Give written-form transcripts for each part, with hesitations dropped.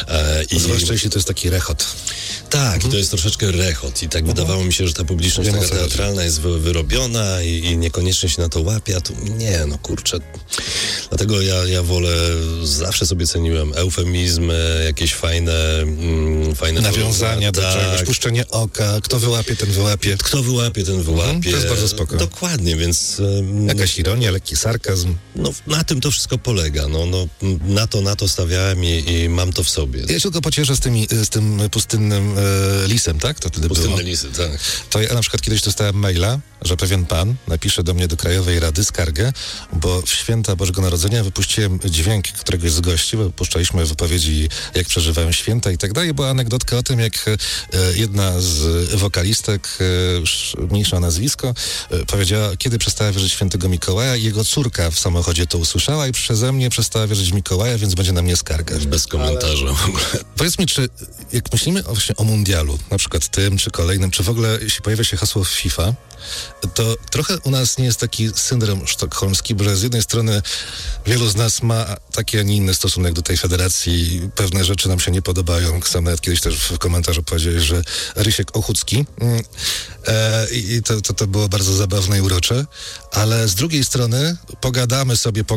Zwłaszcza jeśli to jest taki rechot. Tak, i to jest troszeczkę rechot i tak wydawało mi się, że ta publiczność taka teatralna jest wyrobiona i niekoniecznie się na to łapie, a tu nie, no kurczę. Dlatego ja wolę, zawsze sobie ceniłem eufemizmy, jakieś fajne nawiązania do czegoś, puszczenie oka, kto wyłapie, ten wyłapie. Kto wyłapie, ten wyłapie. To jest bardzo spoko. Dokładnie, więc... Jakaś ironia, lekki sarkazm. No, na tym to wszystko polega. Na to stawiałem i mam to w sobie. Ja tylko pocieszę z tym pustynnym lisem, tak? To wtedy Pustynne było. lisy, tak. To ja na przykład kiedyś dostałem maila, że pewien pan napisze do mnie do Krajowej Rady skargę, bo w święta Bożego Narodzenia wypuściłem dźwięk któregoś z gości, bo puszczaliśmy wypowiedzi, jak przeżywają święta i tak dalej. Była anegdotka o tym, jak jedna z wokalistek, mniejsza nazwisko, powiedziała, kiedy przestała wierzyć w świętego Mikołaja. Jego córka w samochodzie to usłyszała i przeze mnie przestała wierzyć w Mikołaja, więc będzie na mnie skarga. Bez komentarza w ogóle. Powiedz mi, czy jak myślimy właśnie o mundialu, na przykład tym czy kolejnym, czy w ogóle jeśli pojawia się hasło FIFA, to trochę u nas nie jest taki syndrom sztokholmski, bo z jednej strony wielu z nas ma taki, a nie inny stosunek do tej federacji. Pewne rzeczy nam się nie podobają. Sam nawet kiedyś też w komentarzu powiedziałeś, że Rysiek Ochucki. I to było bardzo zabawne i urocze. Ale z drugiej strony pogadamy,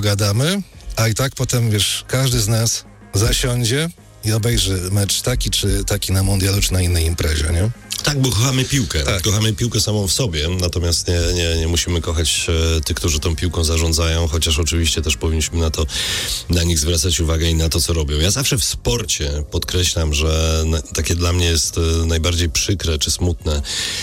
a i tak potem, wiesz, każdy z nas zasiądzie i obejrzy mecz taki czy taki na mundialu, czy na innej imprezie, nie? Tak, bo kochamy piłkę. Tak. Kochamy piłkę samą w sobie, natomiast nie musimy kochać tych, którzy tą piłką zarządzają, chociaż oczywiście też powinniśmy na nich zwracać uwagę i na to, co robią. Ja zawsze w sporcie podkreślam, że takie dla mnie jest najbardziej przykre czy smutne,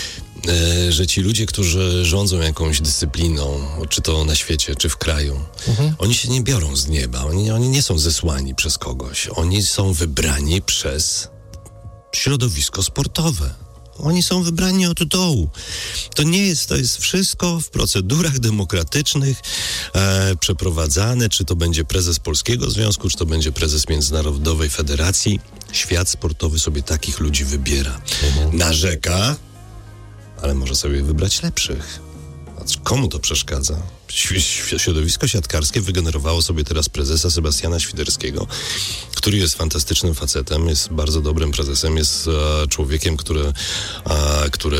że ci ludzie, którzy rządzą jakąś dyscypliną, czy to na świecie, czy w kraju, oni się nie biorą z nieba, oni nie są zesłani przez kogoś, oni są wybrani przez środowisko sportowe. Oni są wybrani od dołu. To jest wszystko w procedurach demokratycznych przeprowadzane, czy to będzie prezes Polskiego Związku, czy to będzie prezes Międzynarodowej Federacji. Świat sportowy sobie takich ludzi wybiera. Narzeka, ale może sobie wybrać lepszych. A komu to przeszkadza? Środowisko siatkarskie wygenerowało sobie teraz prezesa Sebastiana Świderskiego, który jest fantastycznym facetem, jest bardzo dobrym prezesem, jest człowiekiem, który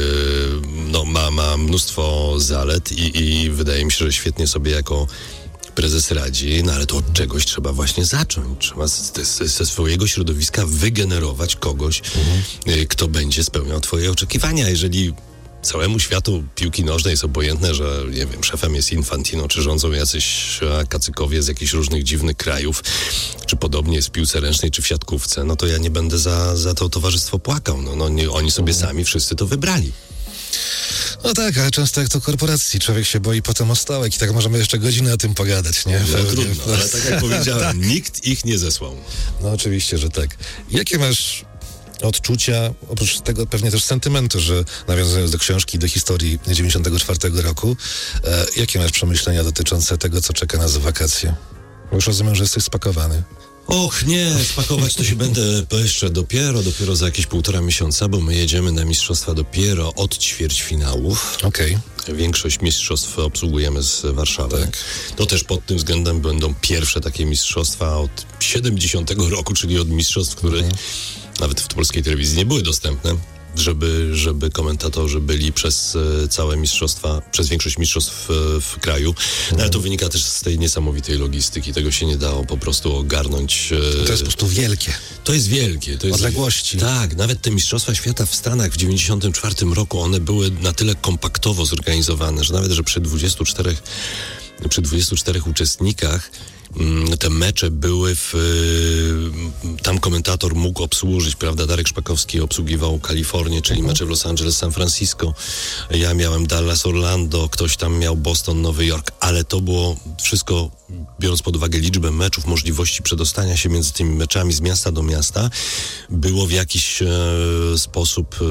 ma mnóstwo zalet i wydaje mi się, że świetnie sobie jako prezes radzi, ale to od czegoś trzeba właśnie zacząć. Trzeba ze swojego środowiska wygenerować kogoś, kto będzie spełniał twoje oczekiwania. Jeżeli całemu światu piłki nożnej jest obojętne, że, nie wiem, szefem jest Infantino, czy rządzą jacyś kacykowie z jakichś różnych dziwnych krajów, czy podobnie jest w piłce ręcznej, czy w siatkówce, no to ja nie będę za to towarzystwo płakał. Oni sobie sami wszyscy to wybrali. No tak, ale często jak to korporacji, człowiek się boi potem o stołek i tak możemy jeszcze godzinę o tym pogadać, nie? No trudno, ale tak jak powiedziałem, tak. Nikt ich nie zesłał. No oczywiście, że tak. Jakie masz odczucia, oprócz tego pewnie też sentymentu, że nawiązując do książki, do historii 94 roku, jakie masz przemyślenia dotyczące tego, co czeka nas w wakacje? Bo już rozumiem, że jesteś spakowany. Och nie, spakować to się będę jeszcze dopiero za jakieś 1,5 miesiąca, bo my jedziemy na mistrzostwa dopiero od ćwierćfinałów. Okej. Większość mistrzostw obsługujemy z Warszawy. Tak. To też pod tym względem będą pierwsze takie mistrzostwa od 70 roku, czyli od mistrzostw, które nawet w polskiej telewizji nie były dostępne, żeby komentatorzy byli przez całe mistrzostwa, przez większość mistrzostw w kraju. No, ale to wynika też z tej niesamowitej logistyki. Tego się nie dało po prostu ogarnąć. To jest po prostu wielkie. To jest wielkie. To jest odległości. Tak, nawet te mistrzostwa świata w Stanach w 94 roku, one były na tyle kompaktowo zorganizowane, że nawet, że przy 24 uczestnikach te mecze były tam komentator mógł obsłużyć, prawda? Darek Szpakowski obsługiwał Kalifornię, czyli mecze w Los Angeles, San Francisco. Ja miałem Dallas, Orlando, ktoś tam miał Boston, Nowy Jork, ale to było wszystko, biorąc pod uwagę liczbę meczów, możliwości przedostania się między tymi meczami z miasta do miasta, było w jakiś sposób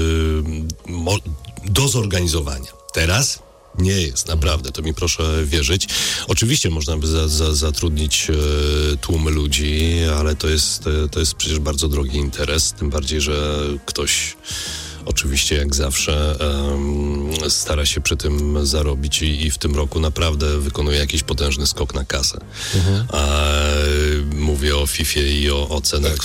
do zorganizowania. Teraz nie jest, naprawdę, to mi proszę wierzyć. Oczywiście można by zatrudnić tłumy ludzi, ale to jest przecież bardzo drogi interes, tym bardziej, że ktoś oczywiście jak zawsze stara się przy tym zarobić i w tym roku naprawdę wykonuje jakiś potężny skok na kasę. Mówię o FIFA i o cenach,